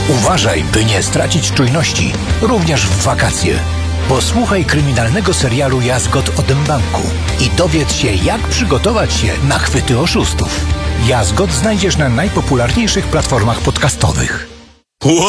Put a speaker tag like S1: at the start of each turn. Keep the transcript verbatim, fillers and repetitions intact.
S1: Uważaj, by nie stracić czujności, również w wakacje. Posłuchaj kryminalnego serialu Jazgot o Dębanku i dowiedz się, jak przygotować się na chwyty oszustów. Jazgot znajdziesz na najpopularniejszych platformach podcastowych.